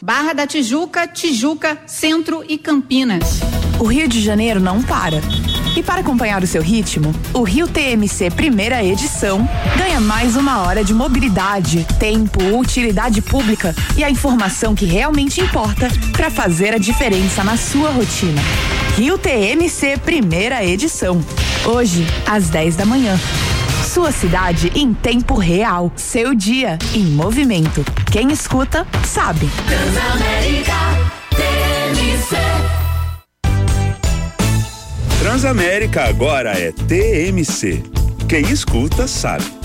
Barra da Tijuca, Tijuca, Centro e Campinas. O Rio de Janeiro não para. E para acompanhar o seu ritmo, o Rio TMC Primeira Edição ganha mais uma hora de mobilidade, tempo, utilidade pública e a informação que realmente importa para fazer a diferença na sua rotina. Rio TMC Primeira Edição. Hoje, às 10 da manhã. Sua cidade em tempo real. Seu dia em movimento. Quem escuta, sabe. Transamérica TMC. Transamérica agora é TMC. Quem escuta, sabe.